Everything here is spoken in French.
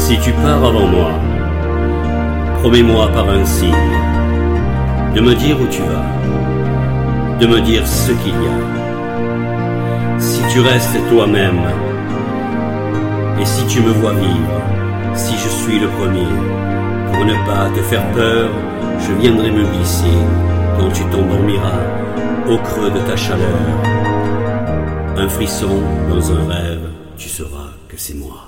Si tu pars avant moi, promets-moi par un signe de me dire où tu vas, de me dire ce qu'il y a. Si tu restes toi-même, et si tu me vois vivre, si je suis le premier, pour ne pas te faire peur, je viendrai me glisser quand tu t'endormiras au creux de ta chaleur. Un frisson dans un rêve, tu sauras que c'est moi.